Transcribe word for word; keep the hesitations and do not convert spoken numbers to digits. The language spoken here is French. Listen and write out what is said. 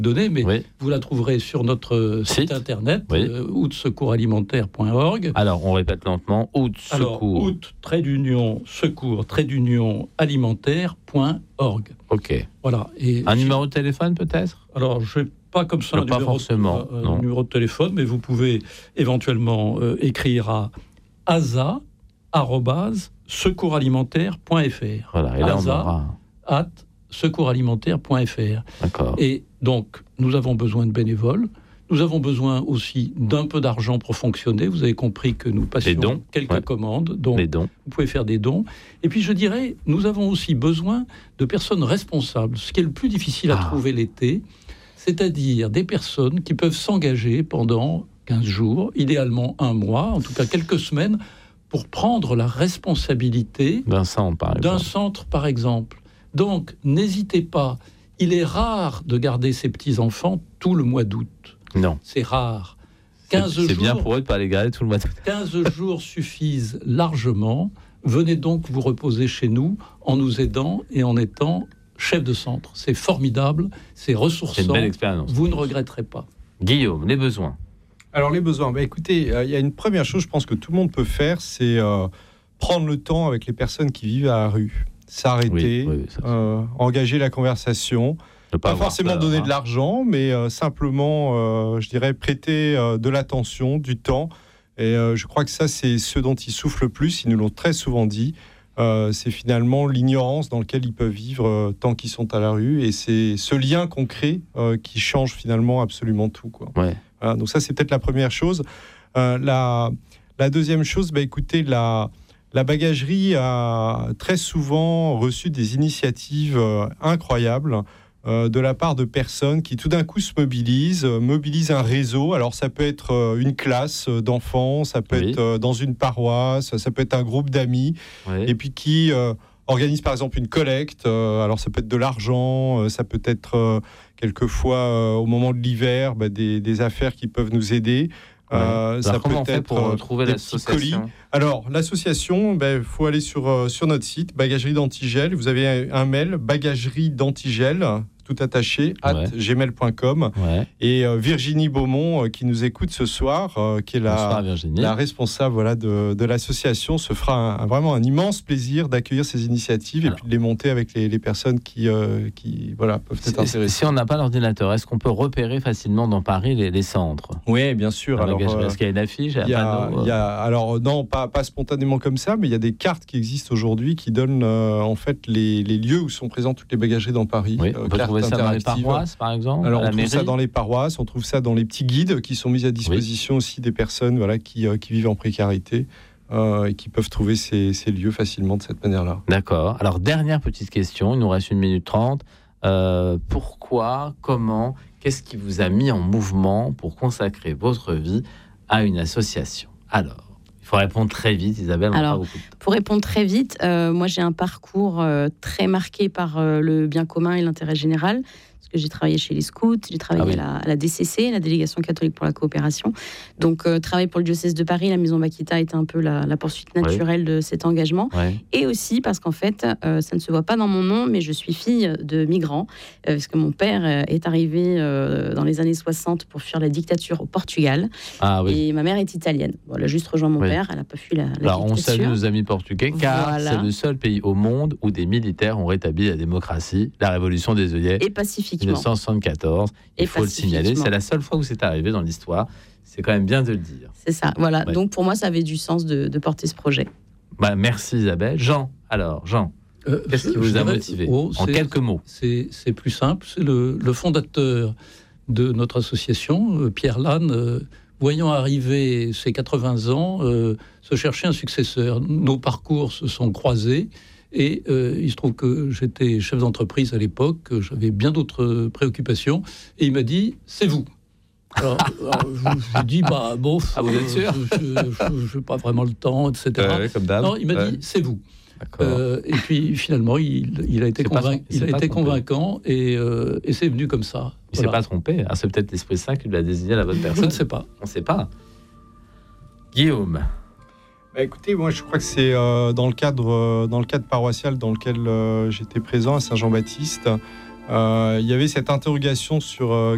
données, mais oui. vous la trouverez sur notre site, site internet, oui. euh, out secours alimentaire point org. Alors, on répète lentement, out Alors, secours. out, trait d'union, secours, trait d'union, alimentaire point org. Ok. Voilà. Et un si... numéro de téléphone, peut-être ? Alors, je n'ai pas comme ça non, un, pas numéro, forcément, un, non. un numéro de téléphone, mais vous pouvez éventuellement euh, écrire à asa arobase secours alimentaire point f r. Voilà, et là, on aura... at secours alimentaire point f r. D'accord. Et donc, nous avons besoin de bénévoles. Nous avons besoin aussi d'un peu d'argent pour fonctionner. Vous avez compris que nous passions dons, quelques ouais. commandes. Donc, les dons. Vous pouvez faire des dons. Et puis, je dirais, nous avons aussi besoin de personnes responsables. Ce qui est le plus difficile à ah. trouver l'été, c'est-à-dire des personnes qui peuvent s'engager pendant quinze jours, idéalement un mois, en tout cas quelques semaines, pour prendre la responsabilité d'un centre, par exemple. D'un centre, par exemple. Donc, n'hésitez pas. Il est rare de garder ses petits-enfants tout le mois d'août. Non. C'est rare. quinze c'est, c'est jours, bien pour eux de ne pas les garder tout le mois d'août. quinze jours suffisent largement. Venez donc vous reposer chez nous en nous aidant et en étant chef de centre. C'est formidable, c'est ressourçant. C'est une belle expérience. Vous ne regretterez pas. Guillaume, les besoins. Alors, les besoins. Bah, écoutez, il euh, y a une première chose, je pense que tout le monde peut faire, c'est euh, prendre le temps avec les personnes qui vivent à la rue. S'arrêter, oui, oui, ça, euh, engager la conversation, ne pas, pas forcément peur, donner hein. de l'argent, mais euh, simplement, euh, je dirais, prêter euh, de l'attention, du temps. Et euh, je crois que ça, c'est ce dont ils souffrent le plus. Ils nous l'ont très souvent dit. Euh, c'est finalement l'ignorance dans laquelle ils peuvent vivre euh, tant qu'ils sont à la rue. Et c'est ce lien qu'on crée euh, qui change finalement absolument tout, quoi. Ouais. Voilà, donc ça, c'est peut-être la première chose. Euh, la, la deuxième chose, bah, écoutez, la... La bagagerie a très souvent reçu des initiatives euh, incroyables euh, de la part de personnes qui tout d'un coup se mobilisent, euh, mobilisent un réseau. Alors ça peut être euh, une classe d'enfants, ça peut oui. être euh, dans une paroisse, ça peut être un groupe d'amis, oui. et puis qui euh, organise par exemple une collecte. Euh, alors ça peut être de l'argent, euh, ça peut être euh, quelquefois euh, au moment de l'hiver bah, des, des affaires qui peuvent nous aider. Ouais. Euh, ça Alors, peut comment on fait être pour trouver l'association ? Alors, l'association, il ben, faut aller sur, euh, sur notre site, Bagagerie d'Antigel. Vous avez un, un mail, bagagerie d'Antigel, tout attaché, at ouais. gmail point com. Ouais. Et euh, Virginie Beaumont, euh, qui nous écoute ce soir, euh, qui est la, la responsable voilà, de, de l'association, se fera un, un, vraiment un immense plaisir d'accueillir ces initiatives. Alors, et puis de les monter avec les, les personnes qui, euh, qui voilà, peuvent être intéressées. Si on n'a pas l'ordinateur, est-ce qu'on peut repérer facilement dans Paris les, les centres ? Oui, bien sûr. Alors, alors, est-ce qu'il y a une affiche ? Il y a, il y a, alors non, pas, pas spontanément comme ça, mais il y a des cartes qui existent aujourd'hui qui donnent euh, en fait les, les lieux où sont présentes toutes les bagageries dans Paris. Oui, on peut euh, trouver ça dans les paroisses, par exemple. Alors, à la on trouve mairie. ça dans les paroisses, on trouve ça dans les petits guides qui sont mis à disposition oui. aussi des personnes voilà, qui, euh, qui vivent en précarité euh, et qui peuvent trouver ces, ces lieux facilement de cette manière-là. D'accord. Alors, dernière petite question, il nous reste une minute trente. Euh, pourquoi, comment, qu'est-ce qui vous a mis en mouvement pour consacrer votre vie à une association ? Alors, il faut répondre très vite, Isabelle. On Alors, a pas beaucoup de temps. Pour répondre très vite, euh, moi j'ai un parcours euh, très marqué par euh, le bien commun et l'intérêt général. Parce que j'ai travaillé chez les scouts, j'ai travaillé ah oui. à, la, à la D C C, la Délégation catholique pour la coopération. Donc, euh, travailler pour le diocèse de Paris, la Maison Bakita était un peu la, la poursuite naturelle oui. de cet engagement. Oui. Et aussi parce qu'en fait, euh, ça ne se voit pas dans mon nom, mais je suis fille de migrants. Euh, parce que mon père est arrivé euh, dans les années soixante pour fuir la dictature au Portugal. Ah, oui. Et ma mère est italienne. Bon, elle a juste rejoint mon oui. père, elle n'a pas fui la, la Alors, dictature. on salue nos amis portugais, car voilà. c'est le seul pays au monde où des militaires ont rétabli la démocratie, la révolution des œillets. Et pacifiquement. dix-neuf cent soixante-quatorze, il Et faut le signaler. C'est la seule fois où c'est arrivé dans l'histoire. C'est quand même bien de le dire. C'est ça, voilà. Ouais. Donc pour moi, ça avait du sens de, de porter ce projet. Bah, merci Isabelle. Jean, alors, Jean, euh, qu'est-ce qui vous a motivé oh, en quelques mots? c'est, c'est plus simple. C'est le, le fondateur de notre association, Pierre Lannes, euh, voyant arriver ses quatre-vingts ans, euh, se chercher un successeur. Nos parcours se sont croisés. Et euh, il se trouve que j'étais chef d'entreprise à l'époque, que j'avais bien d'autres préoccupations, et il m'a dit « c'est vous ». Alors, alors je lui ai dit « bah bon, ah, vous êtes sûr je n'ai pas vraiment le temps, et cetera Euh, » comme d'hab. Non, il m'a ouais. dit « c'est vous ». Euh, et puis finalement, il, il a été, convainc, il a été convaincant, et, euh, et c'est venu comme ça. Il ne voilà. s'est pas trompé. Ah, c'est peut-être l'Esprit Saint qui l'a désigné à la bonne personne. Je ne sais pas. On ne sait pas. Guillaume. Bah écoutez, moi je crois que c'est euh, dans le cadre euh, dans le cadre paroissial dans lequel euh, j'étais présent à Saint-Jean-Baptiste. Euh, il y avait cette interrogation sur euh,